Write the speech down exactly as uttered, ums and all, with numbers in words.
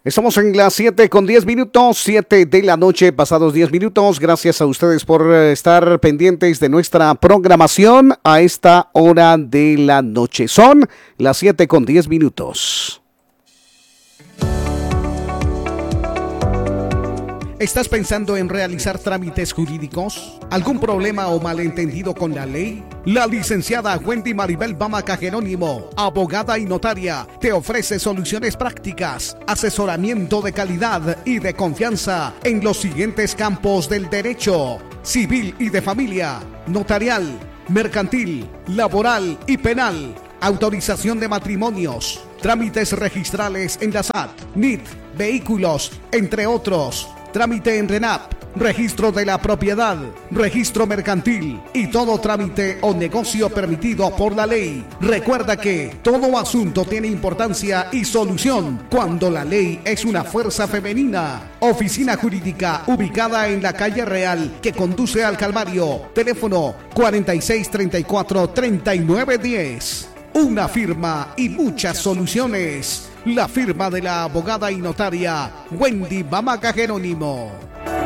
Estamos en las siete con diez minutos, siete de la noche, pasados diez minutos. Gracias a ustedes por estar pendientes de nuestra programación a esta hora de la noche. Son las siete con diez minutos. ¿Estás pensando en realizar trámites jurídicos? ¿Algún problema o malentendido con la ley? La licenciada Wendy Maribel Bamaca Jerónimo, abogada y notaria, te ofrece soluciones prácticas, asesoramiento de calidad y de confianza en los siguientes campos del derecho: civil y de familia, notarial, mercantil, laboral y penal, autorización de matrimonios, trámites registrales en la S A T, N I T, vehículos, entre otros. Trámite en RENAP, registro de la propiedad, registro mercantil y todo trámite o negocio permitido por la ley. Recuerda que todo asunto tiene importancia y solución cuando la ley es una fuerza femenina. Oficina jurídica ubicada en la calle Real que conduce al Calvario. Teléfono cuarenta y seis, treinta y cuatro, treinta y nueve diez. Una firma y muchas soluciones. La firma de la abogada y notaria Wendy Bamaca Jerónimo.